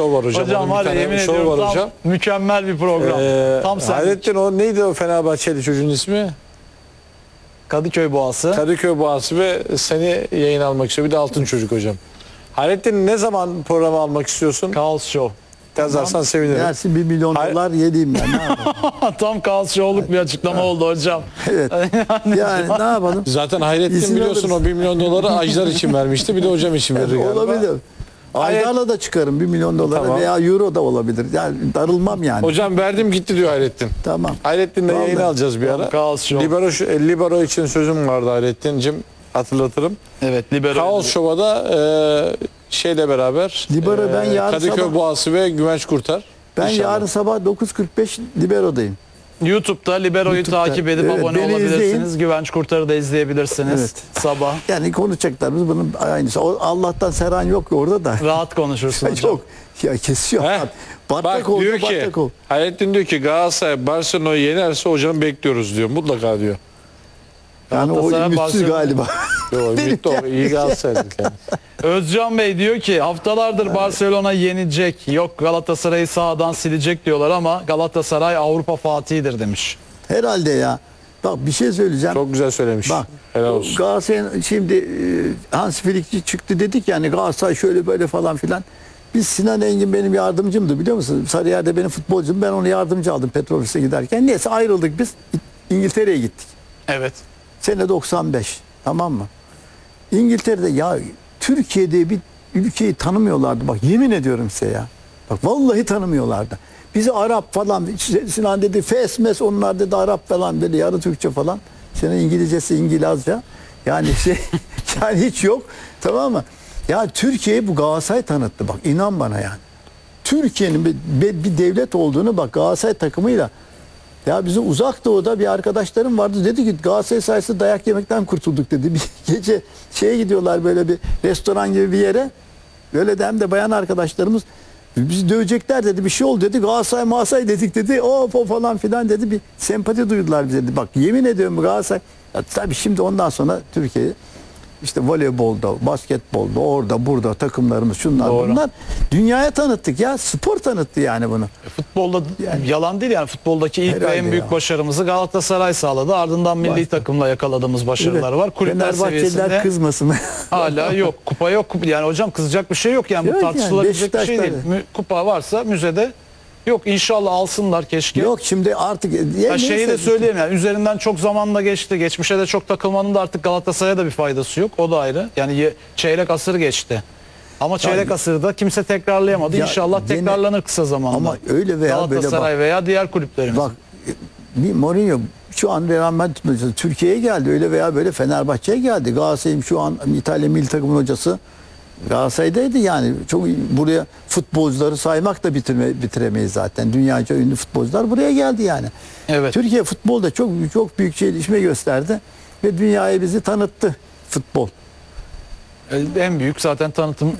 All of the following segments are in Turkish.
show var hocam. Hocam Onun var bir ya, tane yemin show ediyorum var tam hocam. mükemmel bir program. Tam sen. Hayrettin, o neydi o Fenerbahçeli çocuğun ismi? Kadıköy Boğası. Kadıköy Boğası ve seni yayın almak istiyor. Bir de altın çocuk hocam. Hayrettin, ne zaman programı almak istiyorsun? Kaos Show. Yazarsan sevinirim. Dersin 1 milyon dolar yediğim ben, ne yapalım? Tam Kaos Show'luk bir açıklama oldu hocam. Evet. Yani ne yapalım? Zaten Hayrettin İzin biliyorsun alırız. o 1 milyon doları Ajdar için vermişti. Bir de hocam için verir galiba. Olabilir. Aylarla da çıkarım 1 milyon dolara Tamam. veya euro da olabilir. Yani darılmam yani. Hocam verdim gitti diyor Hayrettin. Tamam. Hayrettin'le Vallahi. yayını alacağız bir ara. Kaos Show. Libero için sözüm vardı Hayrettin'cim. Hatırlatırım. Evet, libero. Kaos Show'a da şeyle beraber Libero ben yarın Kadıköy sabah- Boğası ve Güvenç Kurtar. Ben İnşallah. yarın sabah 9.45 Libero'dayım. YouTube'da Libero'yu YouTube'da. takip edip Evet, abone beni olabilirsiniz. izleyin. Güvenç Kurtar'ı da izleyebilirsiniz Evet. sabah. Yani konuşacaklarımız bunun aynısı. Allah'tan Serhan yok orada da. Rahat konuşursun hocam. Çok ya kesiyor. Heh. Batak Bak oldu, diyor ki batak oldu. Hayrettin diyor ki Galatasaray Barcelona'yı yenerse hocam bekliyoruz diyor. Mutlaka diyor. Yani o Galatasaray, ümitsiz Barcelona. galiba. Yo, bitti o. İyi Galatasaray'dı kendisi. Özcan Bey diyor ki haftalardır Barcelona yenecek. Yok Galatasaray'ı sahadan silecek diyorlar ama Galatasaray Avrupa Fatihi'dir demiş. Herhalde ya. Bak bir şey söyleyeceğim. Çok güzel söylemiş. Bak Helal olsun. Galatasaray'ın şimdi Hans Flick'ci çıktı dedik yani Galatasaray şöyle böyle falan filan. Biz Sinan Engin benim yardımcımdı biliyor musun? Sarıyer'de benim futbolcum. Ben onu yardımcı aldım Petrolüs'e giderken. Neyse ayrıldık biz. İngiltere'ye gittik. Evet. Sene 95. Tamam mı? İngiltere'de ya Türkiye'de bir ülkeyi tanımıyorlardı. Bak yemin ediyorum size ya. Bak vallahi tanımıyorlardı. Bizi Arap falan, Sinan dedi Fesmes, onlar dedi Arap falan, böyle yarı Türkçe falan. Senin İngilizcesi İngilizce. Yani yani hiç yok. Tamam mı? Ya Türkiye'yi bu Galatasaray tanıttı bak, inan bana yani. Türkiye'nin bir devlet olduğunu bak Galatasaray takımıyla. Ya bizim uzak doğuda bir arkadaşlarım vardı, dedi ki Galatasaray sayesinde dayak yemekten kurtulduk dedi. Bir gece şeye gidiyorlar böyle bir restoran gibi bir yere. Böyle de hem de bayan arkadaşlarımız bizi dövecekler dedi, bir şey oldu dedi. Galatasaray dedik dedi. O falan filan dedi, bir sempati duydular bize dedi. Bak yemin ediyorum Galatasaray. Ya, tabii şimdi ondan sonra Türkiye işte voleybolda, basketbolda, orada burada takımlarımız şunlar Doğru. bunlar. Dünyaya tanıttık ya, spor tanıttı yani bunu. Futbolda yalan değil yani, futboldaki ilk ve Herhalde en büyük ya. başarımızı Galatasaray sağladı. Ardından milli Başka. takımla yakaladığımız başarılar var. Kulüpler Fenerbahçeliler seviyesinde kızmasın. hala yok. Kupa yok. Yani hocam kızacak bir şey yok yani. Yok Bu yani, tartışılabilecek bir şey değil. Beşiktaş'ta Kupa varsa müzede yok. İnşallah alsınlar keşke. Yok şimdi artık Ya şeyi de söyleyeyim yani, üzerinden çok zaman da geçti. Geçmişe de çok takılmanın da artık Galatasaray'a da bir faydası yok. O da ayrı. Yani çeyrek asır geçti. Ama çeyrek asırda kimse tekrarlayamadı. Ya İnşallah yine- tekrarlanır kısa zamanda. Ama öyle veya böyle Galatasaray bak. veya diğer kulüplerimiz. Bak bir Mourinho şu an Real Madrid Türkiye'ye geldi, öyle veya böyle Fenerbahçe'ye geldi. Galatasaray'ın şu an İtalya milli takımın hocası Galatasaray'daydı yani. Çok buraya futbolcuları saymak da bitiremeyiz zaten. Dünyaca ünlü futbolcular buraya geldi yani. Evet. Türkiye futbolda çok büyük gelişme gösterdi ve dünyaya bizi tanıttı futbol. En büyük zaten tanıtım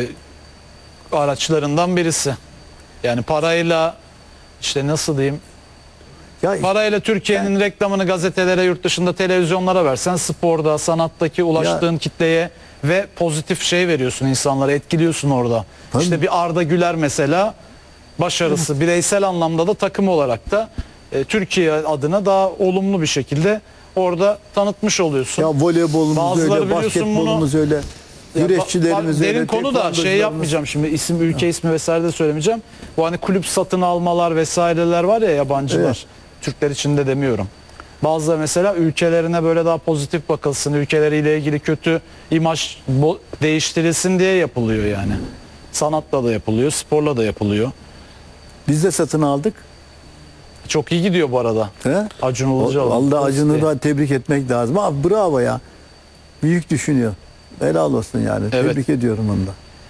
araçlarından birisi. Yani parayla işte nasıl diyeyim, Ya parayla Türkiye'nin reklamını gazetelere, yurt dışında televizyonlara versen, sporda, sanattaki ulaştığın kitleye ve pozitif şey veriyorsun, insanlara etkiliyorsun orada. Tabii. İşte bir Arda Güler mesela, başarısı bireysel anlamda da takım olarak da Türkiye adına daha olumlu bir şekilde orada tanıtmış oluyorsun. ya voleybolumuz Bazıları öyle, biliyorsun basketbolumuz öyle, güreşçilerimiz öyle. Derin konu da şey tekvandocularımız- yapmayacağım şimdi, isim ülke ismi vesaire de söylemeyeceğim. Bu hani kulüp satın almalar vesaireler var ya, yabancılar. Evet. Türkler için de demiyorum. Bazıları mesela ülkelerine böyle daha pozitif bakılsın, ülkeleriyle ilgili kötü imaj değiştirilsin diye yapılıyor yani. Sanatla da yapılıyor, sporla da yapılıyor. Biz de satın aldık. Çok iyi gidiyor bu arada. He? Acun Ilıcalı. Vallahi Acun'u da tebrik etmek lazım. Abi bravo ya. Büyük düşünüyor. Helal olsun yani. Evet. Tebrik ediyorum onu da.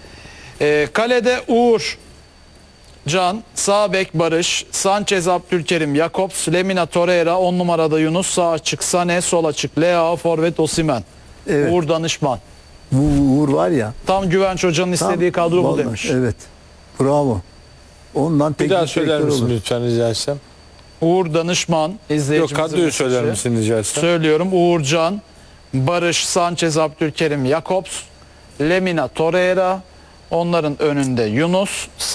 Kalede Uğur Can, sağ bek Barış, Sanchez Abdülkerim, Jakobs, Lemina Torreira, 10 numarada Yunus, sağ açık Sané, sol açık Leao, forvet Osimhen. Evet. Uğur Danışman. Bu Uğur var ya. Tam Güvenç Hoca'nın istediği kadro bu vallahi, demiş. Evet. Bravo. Ondan Bir daha teknik söyler direktör misin olur. lütfen rica etsem? Uğur Danışman Yok, izleyicimizin kadroyu söyler mesajı. misin rica etsem? Söylüyorum: Uğur Can, Barış, Sanchez Abdülkerim, Jakobs, Lemina Torreira, onların önünde Yunus,